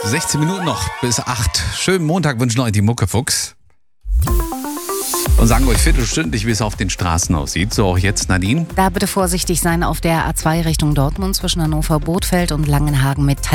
16 Minuten noch bis 8. Schönen Montag wünschen euch die Muckefuchs. Und sagen euch viertelstündlich, wie es auf den Straßen aussieht. So auch jetzt, Nadine. Da bitte vorsichtig sein auf der A2 Richtung Dortmund zwischen Hannover-Bothfeld und Langenhagen mit